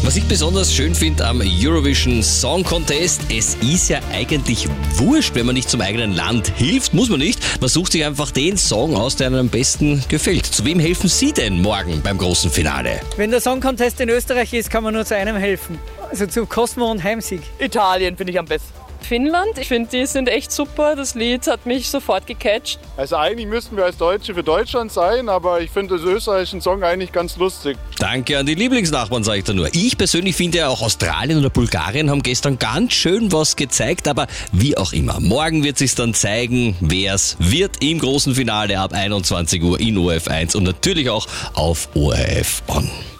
Was ich besonders schön finde am Eurovision Song Contest, es ist ja eigentlich wurscht, wenn man nicht zum eigenen Land hilft, muss man nicht. Man sucht sich einfach den Song aus, der einem am besten gefällt. Zu wem helfen Sie denn morgen beim großen Finale? Wenn der Song Contest in Österreich ist, kann man nur zu einem helfen. Also zu Cosmo und Heimsieg. Italien finde ich am besten. Finnland, ich finde, die sind echt super. Das Lied hat mich sofort gecatcht. Also eigentlich müssten wir als Deutsche für Deutschland sein, aber ich finde das österreichische Song eigentlich ganz lustig. Danke an die Lieblingsnachbarn, sage ich da nur. Ich persönlich finde ja auch Australien oder Bulgarien haben gestern ganz schön was gezeigt, aber wie auch immer, morgen wird sich's dann zeigen, wer's wird im großen Finale ab 21 Uhr in ORF 1 und natürlich auch auf ORF On.